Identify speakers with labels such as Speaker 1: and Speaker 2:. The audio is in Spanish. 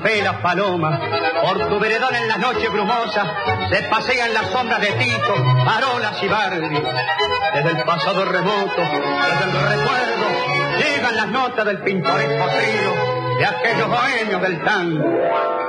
Speaker 1: café, las palomas. Por tu veredón en las noches brumosas se pasean las sombras de Tito, Parolas y Bardi. Desde el pasado remoto, desde el recuerdo, llegan las notas del pintoresco trío de aquellos bohemios del tango.